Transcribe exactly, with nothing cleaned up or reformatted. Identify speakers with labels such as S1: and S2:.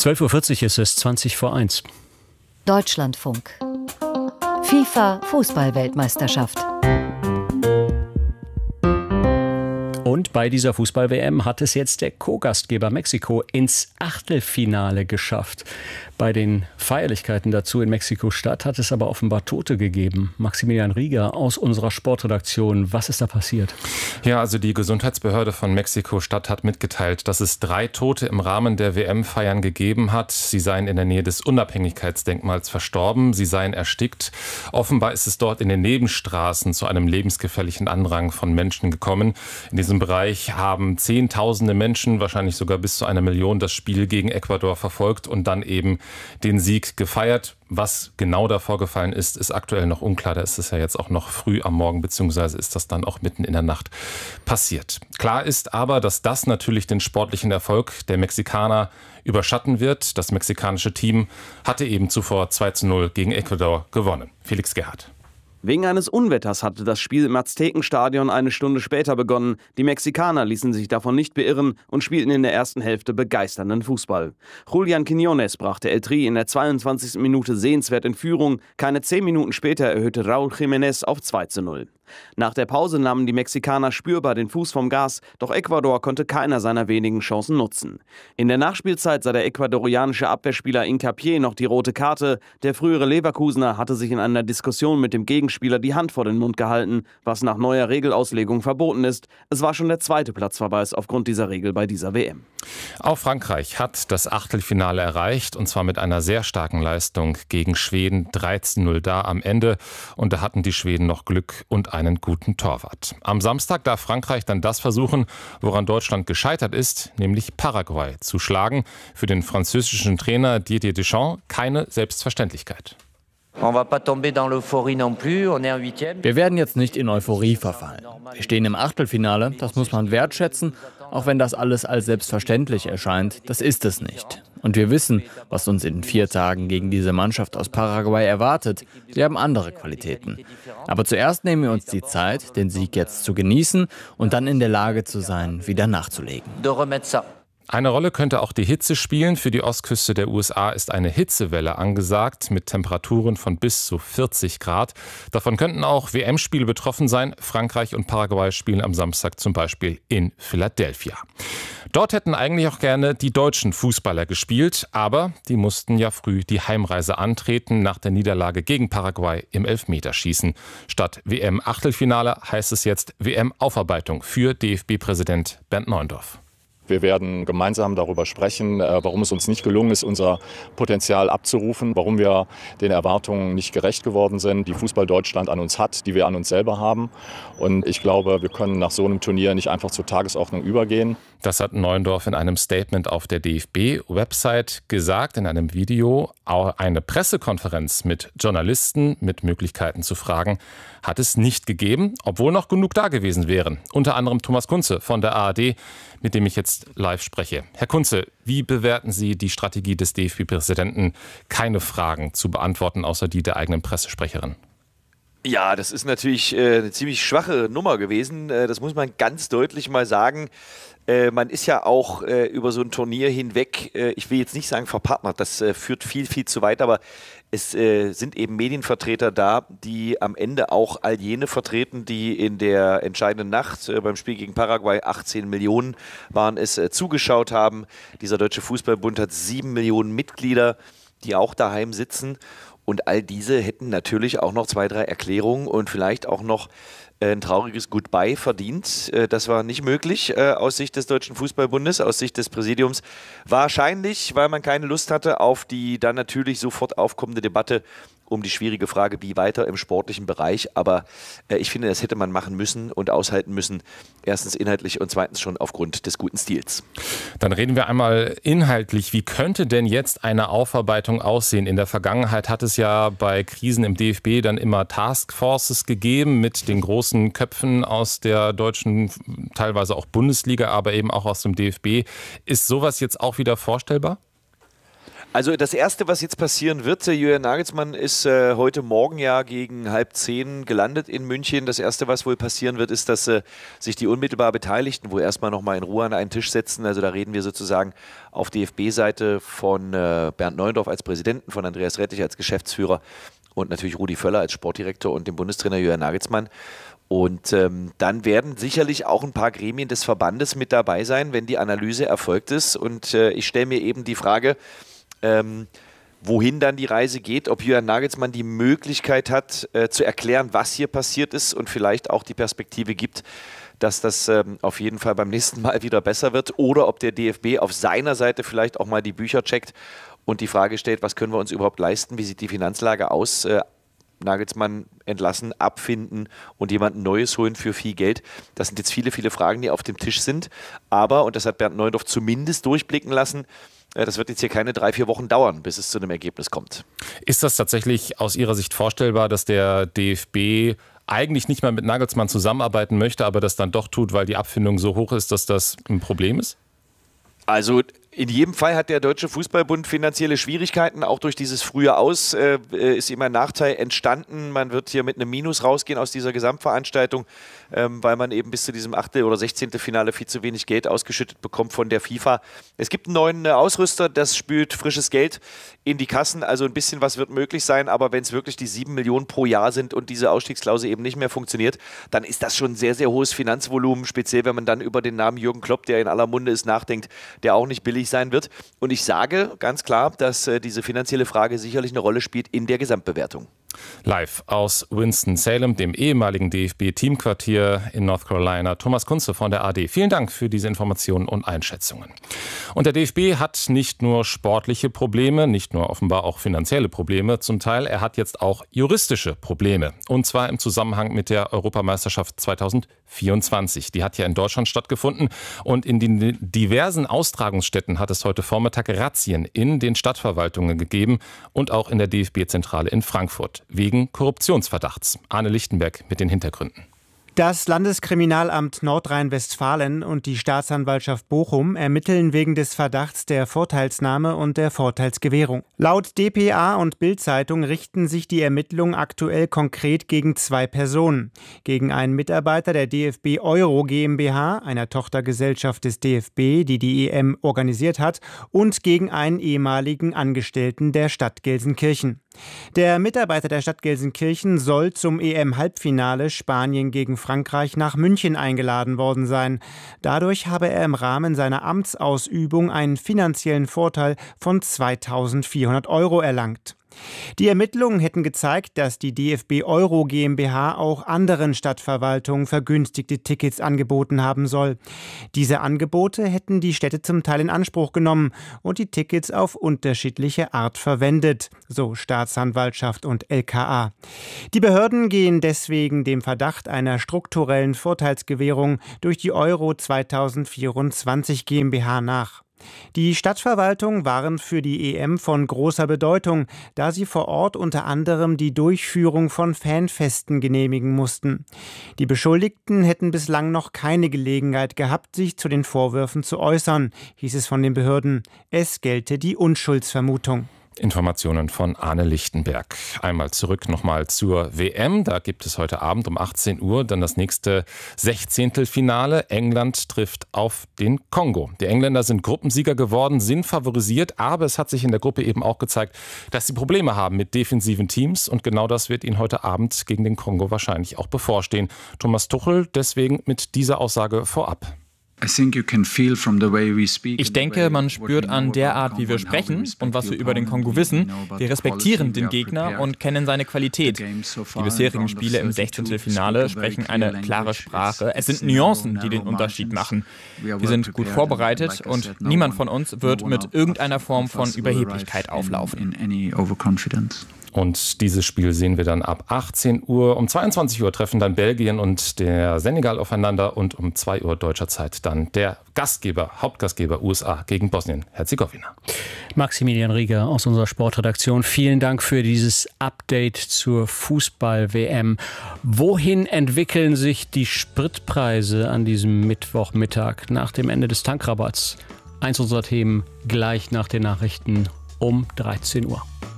S1: zwölf Uhr vierzig ist es, zwanzig vor eins.
S2: Deutschlandfunk. FIFA-Fußball-Weltmeisterschaft.
S1: Und bei dieser Fußball-W M hat es jetzt der Co-Gastgeber Mexiko ins Achtelfinale geschafft. Bei den Feierlichkeiten dazu in Mexiko-Stadt hat es aber offenbar Tote gegeben. Maximilian Rieger aus unserer Sportredaktion, was ist da passiert?
S3: Ja, also die Gesundheitsbehörde von Mexiko-Stadt hat mitgeteilt, dass es drei Tote im Rahmen der W M-Feiern gegeben hat. Sie seien in der Nähe des Unabhängigkeitsdenkmals verstorben, sie seien erstickt. Offenbar ist es dort in den Nebenstraßen zu einem lebensgefährlichen Andrang von Menschen gekommen. In diesem Bereich haben Zehntausende Menschen, wahrscheinlich sogar bis zu einer Million, das Spiel gegen Ecuador verfolgt und dann eben den Sieg gefeiert. Was genau da vorgefallen ist, ist aktuell noch unklar. Da ist es ja jetzt auch noch früh am Morgen, beziehungsweise ist das dann auch mitten in der Nacht passiert. Klar ist aber, dass das natürlich den sportlichen Erfolg der Mexikaner überschatten wird. Das mexikanische Team hatte eben zuvor zwei zu null gegen Ecuador gewonnen. Felix Gerhardt.
S4: Wegen eines Unwetters hatte das Spiel im Aztekenstadion eine Stunde später begonnen. Die Mexikaner ließen sich davon nicht beirren und spielten in der ersten Hälfte begeisternden Fußball. Julian Quiñones brachte El Tri in der zweiundzwanzigsten Minute sehenswert in Führung. Keine zehn Minuten später erhöhte Raúl Jiménez auf zwei zu null. Nach der Pause nahmen die Mexikaner spürbar den Fuß vom Gas, doch Ecuador konnte keiner seiner wenigen Chancen nutzen. In der Nachspielzeit sah der ecuadorianische Abwehrspieler Hincapié noch die rote Karte. Der frühere Leverkusener hatte sich in einer Diskussion mit dem Gegenspieler die Hand vor den Mund gehalten, was nach neuer Regelauslegung verboten ist. Es war schon der zweite Platzverweis aufgrund dieser Regel bei dieser W M.
S3: Auch Frankreich hat das Achtelfinale erreicht, und zwar mit einer sehr starken Leistung gegen Schweden. drei zu null da am Ende, und da hatten die Schweden noch Glück und einen guten Torwart. Am Samstag darf Frankreich dann das versuchen, woran Deutschland gescheitert ist, nämlich Paraguay zu schlagen. Für den französischen Trainer Didier Deschamps keine Selbstverständlichkeit.
S5: Wir werden jetzt nicht in Euphorie verfallen. Wir stehen im Achtelfinale, das muss man wertschätzen, auch wenn das alles als selbstverständlich erscheint. Das ist es nicht. Und wir wissen, was uns in vier Tagen gegen diese Mannschaft aus Paraguay erwartet. Sie haben andere Qualitäten. Aber zuerst nehmen wir uns die Zeit, den Sieg jetzt zu genießen und dann in der Lage zu sein, wieder nachzulegen.
S3: Eine Rolle könnte auch die Hitze spielen. Für die Ostküste der U S A ist eine Hitzewelle angesagt mit Temperaturen von bis zu vierzig Grad. Davon könnten auch W M-Spiele betroffen sein. Frankreich und Paraguay spielen am Samstag zum Beispiel in Philadelphia. Dort hätten eigentlich auch gerne die deutschen Fußballer gespielt, aber die mussten ja früh die Heimreise antreten nach der Niederlage gegen Paraguay im Elfmeterschießen. Statt W M-Achtelfinale heißt es jetzt W M-Aufarbeitung für D F B-Präsident Bernd Neuendorf.
S6: Wir werden gemeinsam darüber sprechen, warum es uns nicht gelungen ist, unser Potenzial abzurufen, warum wir den Erwartungen nicht gerecht geworden sind, die Fußball Deutschland an uns hat, die wir an uns selber haben. Und ich glaube, wir können nach so einem Turnier nicht einfach zur Tagesordnung übergehen.
S3: Das hat Neuendorf in einem Statement auf der D F B-Website gesagt, in einem Video. Auch eine Pressekonferenz mit Journalisten mit Möglichkeiten zu fragen hat es nicht gegeben, obwohl noch genug da gewesen wären. Unter anderem Thomas Kunze von der A R D, mit dem ich jetzt live spreche. Herr Kunze, wie bewerten Sie die Strategie des D F B-Präsidenten, keine Fragen zu beantworten, außer die der eigenen Pressesprecherin?
S7: Ja, das ist natürlich äh, eine ziemlich schwache Nummer gewesen. Äh, das muss man ganz deutlich mal sagen. Äh, man ist ja auch äh, über so ein Turnier hinweg, äh, ich will jetzt nicht sagen verpartnert, das äh, führt viel, viel zu weit, aber es äh, sind eben Medienvertreter da, die am Ende auch all jene vertreten, die in der entscheidenden Nacht äh, beim Spiel gegen Paraguay, achtzehn Millionen waren es, äh, zugeschaut haben. Dieser Deutsche Fußballbund hat sieben Millionen Mitglieder, die auch daheim sitzen. Und all diese hätten natürlich auch noch zwei, drei Erklärungen und vielleicht auch noch ein trauriges Goodbye verdient. Das war nicht möglich aus Sicht des Deutschen Fußballbundes, aus Sicht des Präsidiums. Wahrscheinlich, weil man keine Lust hatte auf die dann natürlich sofort aufkommende Debatte um die schwierige Frage, wie weiter im sportlichen Bereich. Aber äh, ich finde, das hätte man machen müssen und aushalten müssen. Erstens inhaltlich und zweitens schon aufgrund des guten Stils.
S3: Dann reden wir einmal inhaltlich. Wie könnte denn jetzt eine Aufarbeitung aussehen? In der Vergangenheit hat es ja bei Krisen im D F B dann immer Taskforces gegeben mit den großen Köpfen aus der deutschen, teilweise auch Bundesliga, aber eben auch aus dem D F B. Ist sowas jetzt auch wieder vorstellbar?
S7: Also das Erste, was jetzt passieren wird, Julian Nagelsmann ist äh, heute Morgen ja gegen halb zehn gelandet in München. Das Erste, was wohl passieren wird, ist, dass äh, sich die unmittelbar Beteiligten wohl erstmal nochmal in Ruhe an einen Tisch setzen. Also da reden wir sozusagen auf D F B-Seite von äh, Bernd Neuendorf als Präsidenten, von Andreas Rettich als Geschäftsführer und natürlich Rudi Völler als Sportdirektor und dem Bundestrainer Julian Nagelsmann. Und ähm, dann werden sicherlich auch ein paar Gremien des Verbandes mit dabei sein, wenn die Analyse erfolgt ist. Und äh, ich stelle mir eben die Frage, Ähm, wohin dann die Reise geht, ob Julian Nagelsmann die Möglichkeit hat, äh, zu erklären, was hier passiert ist und vielleicht auch die Perspektive gibt, dass das ähm, auf jeden Fall beim nächsten Mal wieder besser wird oder ob der D F B auf seiner Seite vielleicht auch mal die Bücher checkt und die Frage stellt, was können wir uns überhaupt leisten, wie sieht die Finanzlage aus, äh, Nagelsmann entlassen, abfinden und jemanden Neues holen für viel Geld. Das sind jetzt viele, viele Fragen, die auf dem Tisch sind, aber, und das hat Bernd Neuendorf zumindest durchblicken lassen, das wird jetzt hier keine drei, vier Wochen dauern, bis es zu einem Ergebnis kommt.
S3: Ist das tatsächlich aus Ihrer Sicht vorstellbar, dass der D F B eigentlich nicht mal mit Nagelsmann zusammenarbeiten möchte, aber das dann doch tut, weil die Abfindung so hoch ist, dass das ein Problem ist?
S7: Also in jedem Fall hat der Deutsche Fußballbund finanzielle Schwierigkeiten. Auch durch dieses frühe Aus äh, ist ihm ein Nachteil entstanden. Man wird hier mit einem Minus rausgehen aus dieser Gesamtveranstaltung, ähm, weil man eben bis zu diesem Achtel- oder sechzehnten Finale viel zu wenig Geld ausgeschüttet bekommt von der FIFA. Es gibt einen neuen äh, Ausrüster, das spült frisches Geld in die Kassen. Also ein bisschen was wird möglich sein, aber wenn es wirklich die sieben Millionen pro Jahr sind und diese Ausstiegsklausel eben nicht mehr funktioniert, dann ist das schon ein sehr, sehr hohes Finanzvolumen, speziell wenn man dann über den Namen Jürgen Klopp, der in aller Munde ist, nachdenkt, der auch nicht billig sein wird. Und ich sage ganz klar, dass äh, diese finanzielle Frage sicherlich eine Rolle spielt in der Gesamtbewertung.
S3: Live aus Winston-Salem, dem ehemaligen D F B-Teamquartier in North Carolina, Thomas Kunze von der A D. Vielen Dank für diese Informationen und Einschätzungen. Und der D F B hat nicht nur sportliche Probleme, nicht nur offenbar auch finanzielle Probleme zum Teil, er hat jetzt auch juristische Probleme. Und zwar im Zusammenhang mit der Europameisterschaft zweitausendvierundzwanzig. Die hat ja in Deutschland stattgefunden und in den diversen Austragungsstätten hat es heute Vormittag Razzien in den Stadtverwaltungen gegeben und auch in der D F B-Zentrale in Frankfurt. Wegen Korruptionsverdachts. Arne Lichtenberg mit den Hintergründen.
S8: Das Landeskriminalamt Nordrhein-Westfalen und die Staatsanwaltschaft Bochum ermitteln wegen des Verdachts der Vorteilsnahme und der Vorteilsgewährung. Laut D P A und Bild-Zeitung richten sich die Ermittlungen aktuell konkret gegen zwei Personen. Gegen einen Mitarbeiter der D F B Euro GmbH, einer Tochtergesellschaft des D F B, die die E M organisiert hat, und gegen einen ehemaligen Angestellten der Stadt Gelsenkirchen. Der Mitarbeiter der Stadt Gelsenkirchen soll zum E M-Halbfinale Spanien gegen Frankreich nach München eingeladen worden sein. Dadurch habe er im Rahmen seiner Amtsausübung einen finanziellen Vorteil von zweitausendvierhundert Euro erlangt. Die Ermittlungen hätten gezeigt, dass die D F B Euro GmbH auch anderen Stadtverwaltungen vergünstigte Tickets angeboten haben soll. Diese Angebote hätten die Städte zum Teil in Anspruch genommen und die Tickets auf unterschiedliche Art verwendet, so Staatsanwaltschaft und L K A. Die Behörden gehen deswegen dem Verdacht einer strukturellen Vorteilsgewährung durch die Euro zweitausendvierundzwanzig GmbH nach. Die Stadtverwaltungen waren für die E M von großer Bedeutung, da sie vor Ort unter anderem die Durchführung von Fanfesten genehmigen mussten. Die Beschuldigten hätten bislang noch keine Gelegenheit gehabt, sich zu den Vorwürfen zu äußern, hieß es von den Behörden. Es gelte die Unschuldsvermutung.
S3: Informationen von Arne Lichtenberg. Einmal zurück nochmal zur W M. Da gibt es heute Abend um achtzehn Uhr dann das nächste Sechzehntelfinale. England trifft auf den Kongo. Die Engländer sind Gruppensieger geworden, sind favorisiert, aber es hat sich in der Gruppe eben auch gezeigt, dass sie Probleme haben mit defensiven Teams und genau das wird ihnen heute Abend gegen den Kongo wahrscheinlich auch bevorstehen. Thomas Tuchel deswegen mit dieser Aussage vorab.
S9: Ich denke, man spürt an der Art, wie wir sprechen und was wir über den Kongo wissen. Wir respektieren den Gegner und kennen seine Qualität. Die bisherigen Spiele im Sechzehntelfinale sprechen eine klare Sprache. Es sind Nuancen, die den Unterschied machen. Wir sind gut vorbereitet und niemand von uns wird mit irgendeiner Form von Überheblichkeit auflaufen.
S3: Und dieses Spiel sehen wir dann ab achtzehn Uhr. Um zweiundzwanzig Uhr treffen dann Belgien und der Senegal aufeinander und um zwei Uhr deutscher Zeit dann der Gastgeber, Hauptgastgeber U S A gegen Bosnien-Herzegowina.
S1: Maximilian Rieger aus unserer Sportredaktion, vielen Dank für dieses Update zur Fußball-W M. Wohin entwickeln sich die Spritpreise an diesem Mittwochmittag nach dem Ende des Tankrabatts? Eins unserer Themen gleich nach den Nachrichten um dreizehn Uhr.